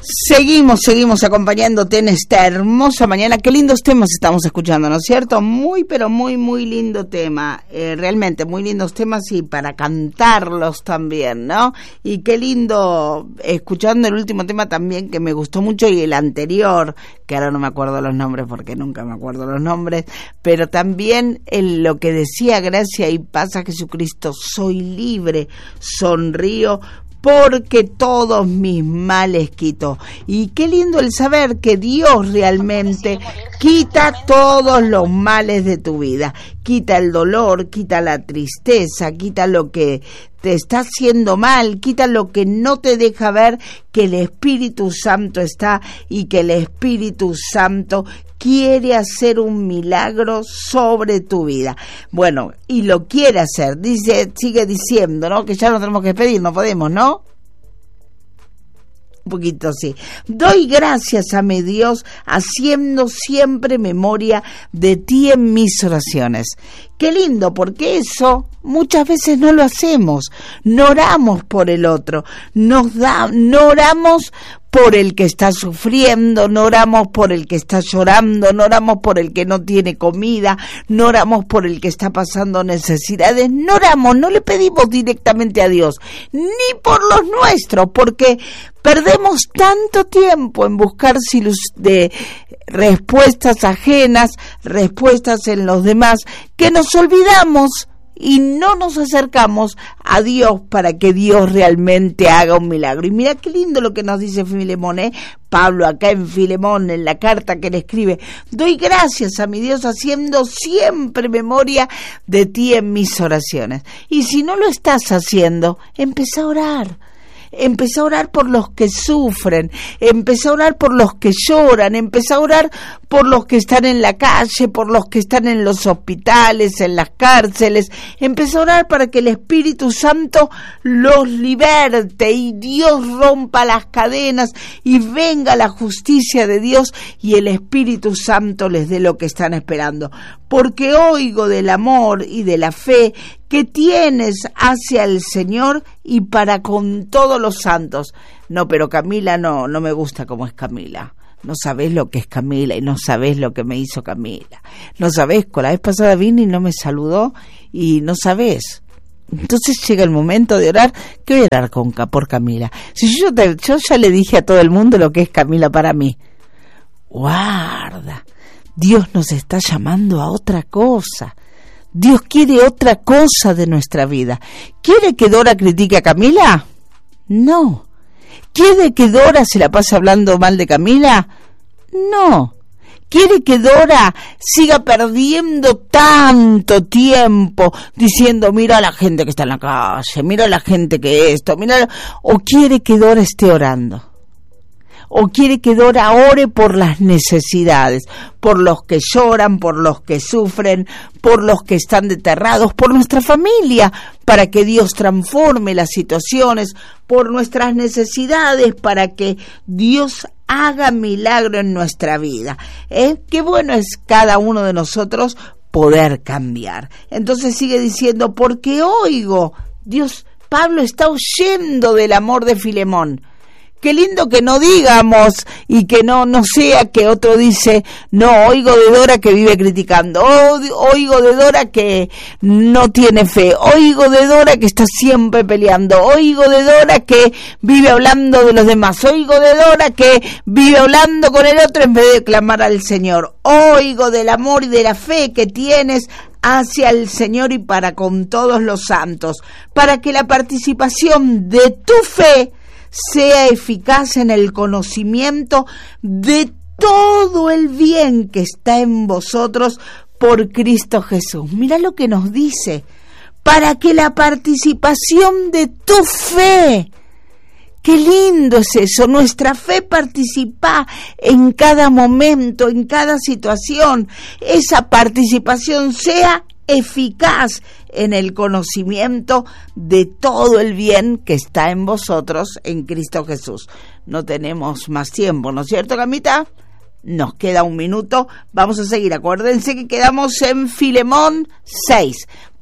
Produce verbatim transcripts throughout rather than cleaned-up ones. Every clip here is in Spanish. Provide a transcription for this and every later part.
Seguimos, seguimos acompañándote en esta hermosa mañana. Qué lindos temas estamos escuchando, ¿no es cierto? Muy, pero muy, muy lindo tema. Eh, realmente, muy lindos temas y para cantarlos también, ¿no? Y qué lindo, escuchando el último tema también que me gustó mucho y el anterior, que ahora no me acuerdo los nombres porque nunca me acuerdo los nombres, pero también en lo que decía Gracia y Paz a Jesucristo, soy libre, sonrío, porque todos mis males quito. Y qué lindo el saber que Dios realmente quita todos los males de tu vida, quita el dolor, quita la tristeza, quita lo que te está haciendo mal, quita lo que no te deja ver que el Espíritu Santo está y que el Espíritu Santo quiere hacer un milagro sobre tu vida. Bueno, y lo quiere hacer, dice, sigue diciendo, ¿no? Que ya no tenemos que pedir, no podemos, ¿no? Un poquito sí. Doy gracias a mi Dios, haciendo siempre memoria de ti en mis oraciones. Qué lindo, porque eso muchas veces no lo hacemos. No oramos por el otro, nos da, no oramos por el que está sufriendo, no oramos por el que está llorando, no oramos por el que no tiene comida, no oramos por el que está pasando necesidades, no oramos, no le pedimos directamente a Dios, ni por los nuestros, porque perdemos tanto tiempo en buscar de respuestas ajenas, respuestas en los demás, que nos olvidamos y no nos acercamos a Dios para que Dios realmente haga un milagro. Y mira qué lindo lo que nos dice Filemón, ¿eh? Pablo acá en Filemón, en la carta que le escribe: doy gracias a mi Dios haciendo siempre memoria de ti en mis oraciones. Y si no lo estás haciendo, empezá a orar. Empezá a orar por los que sufren, empezá a orar por los que lloran, empezá a orar por los que están en la calle, por los que están en los hospitales, en las cárceles. Empezá a orar para que el Espíritu Santo los liberte y Dios rompa las cadenas y venga la justicia de Dios y el Espíritu Santo les dé lo que están esperando. Porque oigo del amor y de la fe que tienes hacia el Señor y para con todos los santos. No, pero Camila no, no me gusta como es Camila. No sabés lo que es Camila y no sabés lo que me hizo Camila. No sabés, con la vez pasada vine y no me saludó y no sabés. Entonces llega el momento de orar. ¿Qué voy a orar con, por Camila? Si yo, te, yo ya le dije a todo el mundo lo que es Camila para mí. Guarda, Dios nos está llamando a otra cosa. Dios quiere otra cosa de nuestra vida. ¿Quiere que Dora critique a Camila? No. ¿Quiere que Dora se la pase hablando mal de Camila? No. ¿Quiere que Dora siga perdiendo tanto tiempo diciendo mira a la gente que está en la calle, mira a la gente que esto, mira? ¿O quiere que Dora esté orando? ¿O quiere que Dora ore por las necesidades, por los que lloran, por los que sufren, por los que están desterrados, por nuestra familia, para que Dios transforme las situaciones, por nuestras necesidades, para que Dios haga milagro en nuestra vida? ¿Eh? Qué bueno es cada uno de nosotros poder cambiar. Entonces sigue diciendo, porque oigo, Dios, Pablo está oyendo del amor de Filemón. Qué lindo que no digamos y que no no sea que otro dice, no, oigo de Dora que vive criticando, oigo de Dora que no tiene fe, oigo de Dora que está siempre peleando, oigo de Dora que vive hablando de los demás, oigo de Dora que vive hablando con el otro en vez de clamar al Señor, oigo del amor y de la fe que tienes hacia el Señor y para con todos los santos, para que la participación de tu fe sea eficaz en el conocimiento de todo el bien que está en vosotros por Cristo Jesús. Mira lo que nos dice, para que la participación de tu fe, qué lindo es eso, nuestra fe participa en cada momento, en cada situación, esa participación sea eficaz en el conocimiento de todo el bien que está en vosotros en Cristo Jesús. No tenemos más tiempo, ¿no es cierto, Camita? Nos queda un minuto, vamos a seguir. Acuérdense que quedamos en Filemón seis.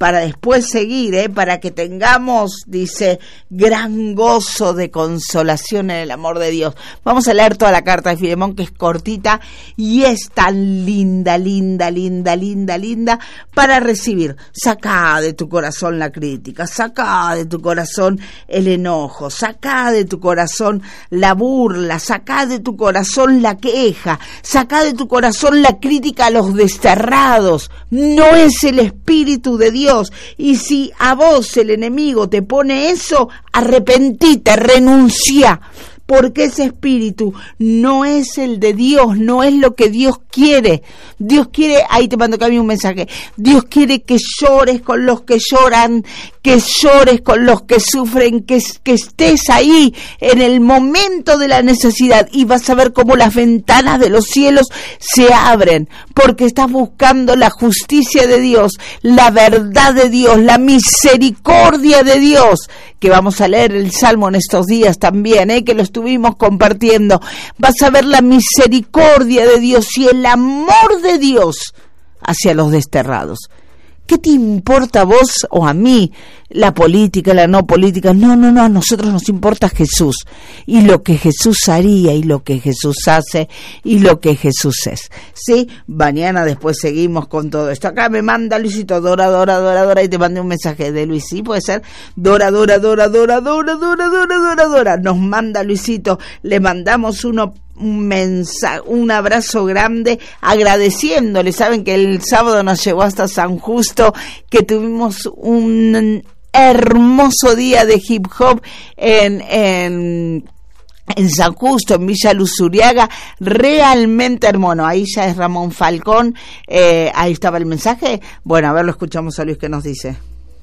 para después seguir, ¿eh? Para que tengamos, dice, gran gozo de consolación en el amor de Dios. Vamos a leer toda la carta de Filemón, que es cortita y es tan linda, linda, linda, linda, linda, para recibir. Saca de tu corazón la crítica, saca de tu corazón el enojo, saca de tu corazón la burla, saca de tu corazón la queja, saca de tu corazón la crítica a los desterrados. No es el Espíritu de Dios. Y si a vos el enemigo te pone eso, arrepentite, renuncia, porque ese espíritu no es el de Dios, no es lo que Dios quiere. Dios quiere, ahí te mando Cami un mensaje, Dios quiere que llores con los que lloran, que llores con los que sufren, que, que estés ahí en el momento de la necesidad, y vas a ver cómo las ventanas de los cielos se abren, porque estás buscando la justicia de Dios, la verdad de Dios, la misericordia de Dios, que vamos a leer el Salmo en estos días también, ¿eh? Que lo estuvimos compartiendo. Vas a ver la misericordia de Dios y el amor de Dios hacia los desterrados. ¿Qué te importa a vos o a mí la política, la no política? No, no, no, a nosotros nos importa Jesús y lo que Jesús haría y lo que Jesús hace y lo que Jesús es. ¿Sí? Mañana después seguimos con todo esto. Acá me manda Luisito, Dora, Dora, Dora, Dora, y te mandé un mensaje de Luis. ¿Sí? Puede ser Dora, Dora, Dora, Dora, Dora, Dora, Dora, Dora, Dora. Nos manda Luisito, le mandamos uno un mensaje, un abrazo grande, agradeciéndole. Saben que el sábado nos llevó hasta San Justo, que tuvimos un hermoso día de hip hop en, en, en San Justo, en Villa Luzuriaga, realmente hermoso. Ahí ya es Ramón Falcón, eh, ahí estaba el mensaje. Bueno, a ver, lo escuchamos a Luis, que nos dice.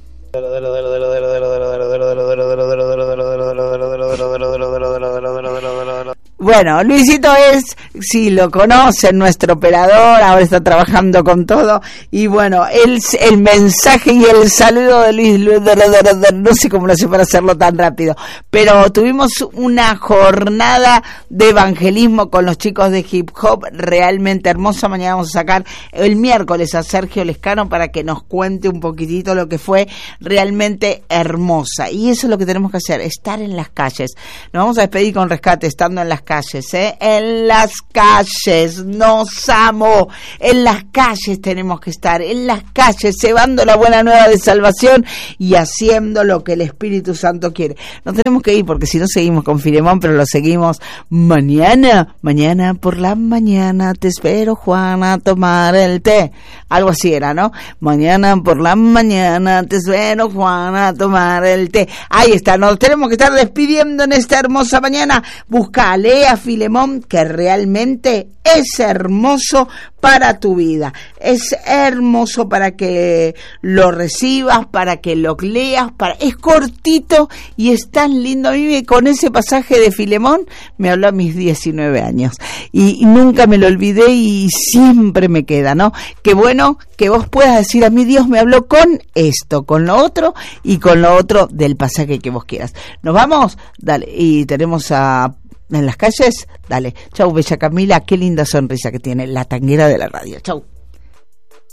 Bueno, Luisito es, sí, lo conocen, nuestro operador, ahora está trabajando con todo, y bueno, el, el mensaje y el saludo de Luis, no sé cómo lo hace para hacerlo tan rápido, pero tuvimos una jornada de evangelismo con los chicos de hip hop realmente hermosa. Mañana vamos a sacar el miércoles a Sergio Lescano para que nos cuente un poquitito lo que fue realmente hermosa, y eso es lo que tenemos que hacer, estar en las calles. Nos vamos a despedir con Rescate, estando en las calles, ¿eh? En las calles, nos amo, en las calles tenemos que estar, en las calles, llevando la buena nueva de salvación y haciendo lo que el Espíritu Santo quiere. Nos tenemos que ir porque si no seguimos con Filemón, pero lo seguimos mañana, mañana por la mañana te espero, Juana, a tomar el té, algo así era, ¿no? Mañana por la mañana te espero, Juana, a tomar el té. Ahí está, nos tenemos que estar despidiendo en esta hermosa mañana. Busca, lee a Filemón, que realmente es hermoso para tu vida, es hermoso para que lo recibas, para que lo leas, para... es cortito y es tan lindo. A mí con ese pasaje de Filemón me habló a mis diecinueve años y, y nunca me lo olvidé y siempre me queda, ¿no? Qué bueno que vos puedas decir, a mí Dios me habló con esto, con lo otro y con lo otro del pasaje que vos quieras. Nos vamos, dale, y tenemos a en las calles, dale, chau, bella Camila, qué linda sonrisa que tiene la tanguera de la radio, chau.